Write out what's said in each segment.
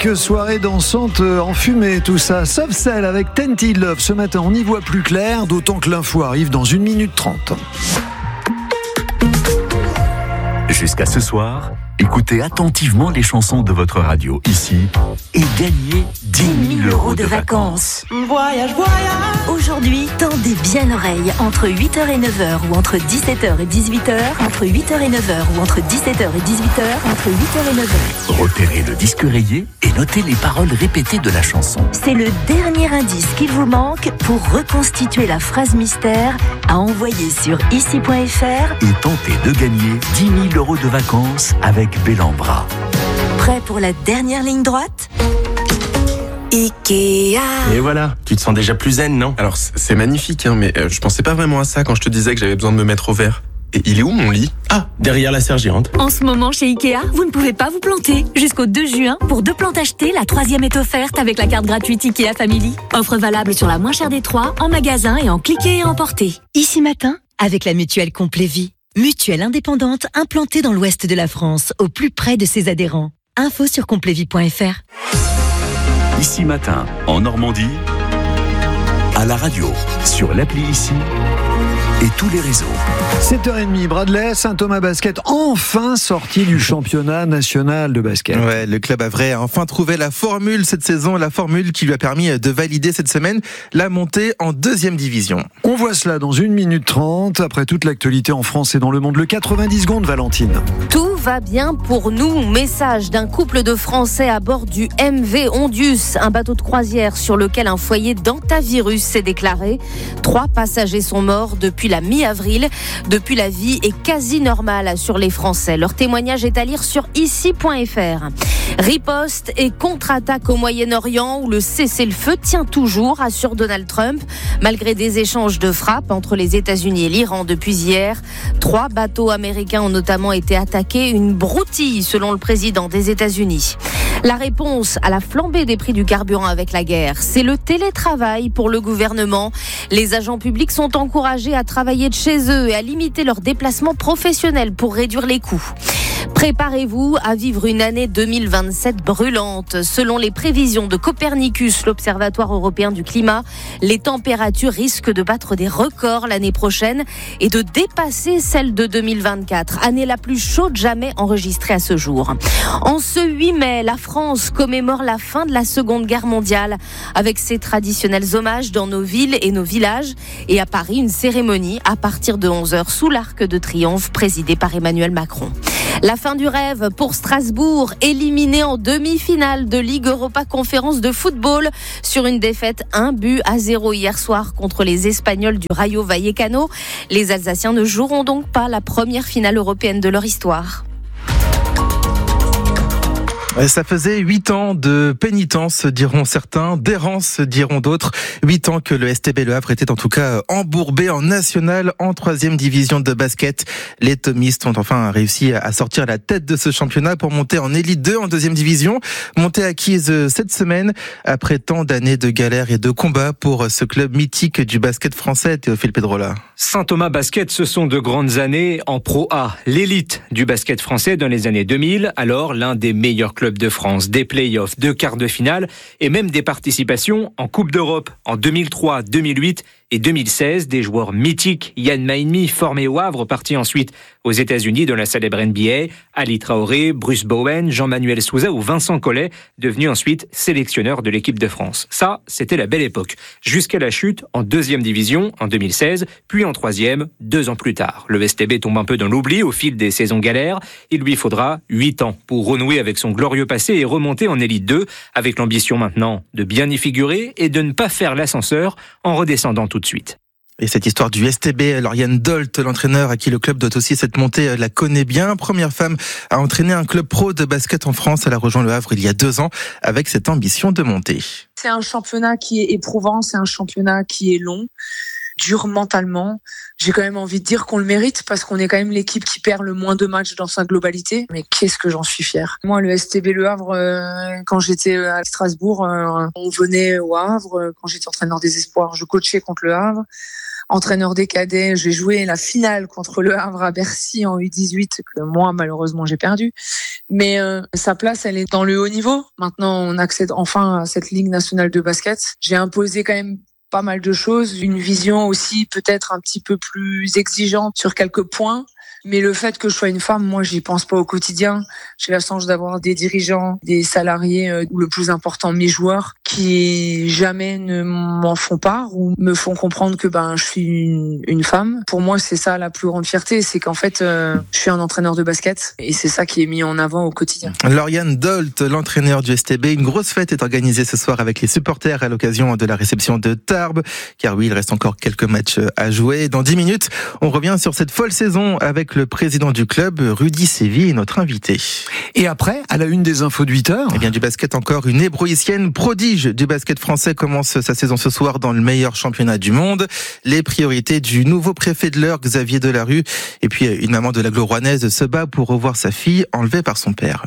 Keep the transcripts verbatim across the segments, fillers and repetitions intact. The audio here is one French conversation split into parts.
Quelques soirées dansantes enfumées, tout ça, sauf celle avec Tainted Love. Ce matin, on y voit plus clair, d'autant que l'info arrive dans une minute trente. Jusqu'à ce soir, écoutez attentivement les chansons de votre radio ici et gagnez dix mille euros de vacances. Voyage, voyage. Aujourd'hui, tendez bien l'oreille entre huit heures et neuf heures ou entre dix-sept heures et dix-huit heures, entre huit heures et neuf heures ou entre dix-sept heures et dix-huit heures, entre huit heures et neuf heures. Repérez le disque rayé et notez les paroles répétées de la chanson. C'est le dernier indice qu'il vous manque pour reconstituer la phrase mystère à envoyer sur ici point f r et tentez de gagner dix mille euros de vacances avec Bellambra. Prêt pour la dernière ligne droite ? Ikea. Et voilà, tu te sens déjà plus zen, non ? Alors c'est magnifique, hein, mais euh, je pensais pas vraiment à ça quand je te disais que j'avais besoin de me mettre au vert. Et il est où mon lit ? Ah, derrière la sergérante. En ce moment, chez Ikea, vous ne pouvez pas vous planter. Jusqu'au deux juin, pour deux plantes achetées, la troisième est offerte avec la carte gratuite Ikea Family. Offre valable sur la moins chère des trois, en magasin et en cliquer et emporter. Ici matin, avec la mutuelle Complet Vie. Mutuelle indépendante implantée dans l'ouest de la France, au plus près de ses adhérents. Info sur complet vie point f r. Ici matin, en Normandie, à la radio, sur l'appli Ici et tous les réseaux. sept heures trente, Bradley, Saint-Thomas Basket, enfin sorti du championnat national de basket. Ouais, le club Havrais a enfin trouvé la formule cette saison, la formule qui lui a permis de valider cette semaine la montée en deuxième division. On voit cela dans une minute trente, après toute l'actualité en France et dans le monde. Le quatre-vingt-dix secondes, Valentine. Tout va bien pour nous. Message d'un couple de Français à bord du M V Ondius, un bateau de croisière sur lequel un foyer d'antavirus s'est déclaré. Trois passagers sont morts depuis la mi-avril. Depuis, la vie est quasi normale sur les Français. Leur témoignage est à lire sur ici point f r. Riposte et contre-attaque au Moyen-Orient où le cessez-le-feu tient toujours, assure Donald Trump. Malgré des échanges de frappes entre les États-Unis et l'Iran depuis hier, trois bateaux américains ont notamment été attaqués. Une broutille selon le président des États-Unis. La réponse à la flambée des prix du carburant avec la guerre, c'est le télétravail pour le gouvernement. Les agents publics sont encouragés à travailler de chez eux et à limiter leurs déplacements professionnels pour réduire les coûts. Préparez-vous à vivre une année deux mille vingt-sept brûlante. Selon les prévisions de Copernicus, l'Observatoire européen du climat, les températures risquent de battre des records l'année prochaine et de dépasser celles de deux mille vingt-quatre, année la plus chaude jamais enregistrée à ce jour. En ce huit mai, la France commémore la fin de la Seconde Guerre mondiale avec ses traditionnels hommages dans nos villes et nos villages. Et à Paris, une cérémonie à partir de onze heures sous l'Arc de Triomphe présidée par Emmanuel Macron. La fin du rêve pour Strasbourg, éliminé en demi-finale de Ligue Europa Conférence de football sur une défaite un but à zéro hier soir contre les Espagnols du Rayo Vallecano. Les Alsaciens ne joueront donc pas la première finale européenne de leur histoire. Ça faisait huit ans de pénitence, diront certains, d'errance, diront d'autres. Huit ans que le S T B Le Havre était en tout cas embourbé en national, en troisième division de basket. Les Thomistes ont enfin réussi à sortir la tête de ce championnat pour monter en élite deux en deuxième division. Montée acquise cette semaine après tant d'années de galères et de combats pour ce club mythique du basket français, Théophile Pedrola. Saint-Thomas Basket, ce sont de grandes années en Pro A, l'élite du basket français dans les années deux mille, alors l'un des meilleurs clubs de France, des playoffs, deux quarts de finale et même des participations en Coupe d'Europe en deux mille trois, deux mille huit et deux mille seize. Des joueurs mythiques, Yann Mahinmi, formé au Havre, parti ensuite aux États-Unis dans la célèbre N B A, Ali Traoré, Bruce Bowen, Jean-Manuel Souza ou Vincent Collet, devenu ensuite sélectionneur de l'équipe de France. Ça, c'était la belle époque. Jusqu'à la chute en deuxième division en deux mille seize, puis en troisième, deux ans plus tard. Le S T B tombe un peu dans l'oubli au fil des saisons galères. Il lui faudra huit ans pour renouer avec son glorieux passé et remonter en élite deux, avec l'ambition maintenant de bien y figurer et de ne pas faire l'ascenseur en redescendant tout de suite. Et cette histoire du S T B, Lauriane Dolt, l'entraîneur à qui le club doit aussi cette montée, la connaît bien. Première femme à entraîner un club pro de basket en France. Elle a rejoint le Havre il y a deux ans avec cette ambition de monter. C'est un championnat qui est éprouvant, c'est un championnat qui est long, dur mentalement. J'ai quand même envie de dire qu'on le mérite parce qu'on est quand même l'équipe qui perd le moins de matchs dans sa globalité. Mais qu'est-ce que j'en suis fière. Moi, le S T B Le Havre, euh, quand j'étais à Strasbourg, euh, on venait au Havre. Quand j'étais entraîneur des espoirs, je coachais contre le Havre. entraîneur des cadets. J'ai joué la finale contre le Havre à Bercy en U dix-huit, que moi, malheureusement, j'ai perdu. Mais euh, sa place, elle est dans le haut niveau. Maintenant, on accède enfin à cette Ligue nationale de basket. J'ai imposé quand même pas mal de choses, une vision aussi peut-être un petit peu plus exigeante sur quelques points. Mais le fait que je sois une femme, moi, j'y pense pas au quotidien. J'ai la chance d'avoir des dirigeants, des salariés, euh, ou le plus important, mes joueurs, qui jamais ne m'en font part ou me font comprendre que ben je suis une, une femme. Pour moi, c'est ça la plus grande fierté, c'est qu'en fait, euh, je suis un entraîneur de basket et c'est ça qui est mis en avant au quotidien. Lauriane Dolt, l'entraîneur du S T B, une grosse fête est organisée ce soir avec les supporters à l'occasion de la réception de Tarbes, car oui, il reste encore quelques matchs à jouer. Dans dix minutes, on revient sur cette folle saison avec le président du club, Rudy Sévy, est notre invité. Et après, à la une des infos de huit heures. Eh bien, du basket encore, une hébroïcienne prodige du basket français commence sa saison ce soir dans le meilleur championnat du monde. Les priorités du nouveau préfet de l'Eure, Xavier Delarue, et puis une maman de l'Aglo-Rouennaise se bat pour revoir sa fille enlevée par son père.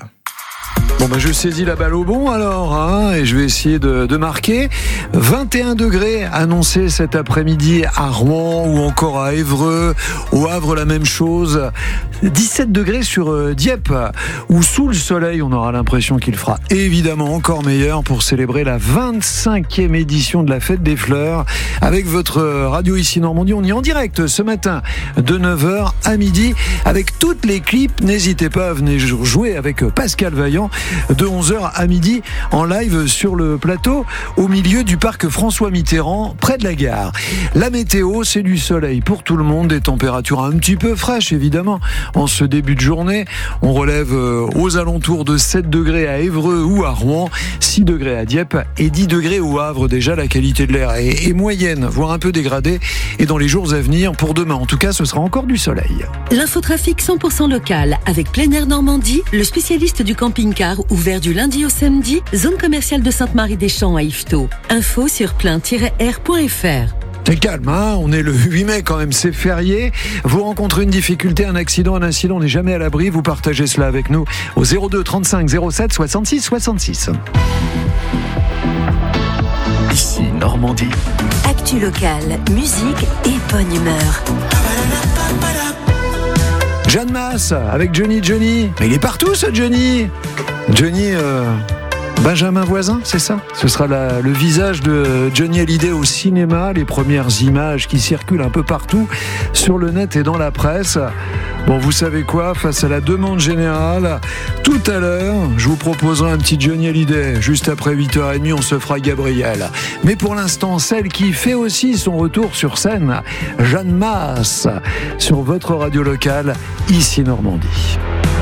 Bon ben je saisis la balle au bon alors hein, et je vais essayer de, de marquer. vingt et un degrés annoncés cet après-midi à Rouen ou encore à Évreux. Au Havre la même chose. dix-sept degrés sur euh, Dieppe où sous le soleil on aura l'impression qu'il fera évidemment encore meilleur pour célébrer la vingt-cinquième édition de la Fête des Fleurs. Avec votre radio ici Normandie, on y est en direct ce matin de neuf heures à midi avec toute l'équipe. N'hésitez pas à venir jouer avec Pascal Vaillant de onze heures à midi en live sur le plateau au milieu du parc François Mitterrand près de la gare. La météo, c'est du soleil pour tout le monde, des températures un petit peu fraîches évidemment en ce début de journée. On relève aux alentours de sept degrés à Évreux ou à Rouen, six degrés à Dieppe et dix degrés au Havre. Déjà la qualité de l'air est, est moyenne, voire un peu dégradée, et dans les jours à venir, pour demain en tout cas, ce sera encore du soleil. L'infotrafic cent pour cent local avec Plein Air Normandie, le spécialiste du camping-car ouvert du lundi au samedi, zone commerciale de Sainte-Marie-des-Champs à Yvetot. Info sur plein tiret air point f r. C'est calme, hein, on est le huit mai quand même, c'est férié. Vous rencontrez une difficulté, un accident, un incident, on n'est jamais à l'abri. Vous partagez cela avec nous au zéro deux trente-cinq zéro sept soixante-six soixante-six. Ici Normandie. Actu locale, musique et bonne humeur. Jeanne Masse avec Johnny Johnny. Mais il est partout ce Johnny. Johnny euh, Benjamin Voisin, c'est ça ? Ce sera la, le visage de Johnny Hallyday au cinéma. Les premières images qui circulent un peu partout sur le net et dans la presse. Bon, vous savez quoi ? Face à la demande générale, tout à l'heure, je vous proposerai un petit Johnny Hallyday. Juste après huit heures trente, on se fera Gabriel. Mais pour l'instant, celle qui fait aussi son retour sur scène, Jeanne Masse, sur votre radio locale, ici Normandie.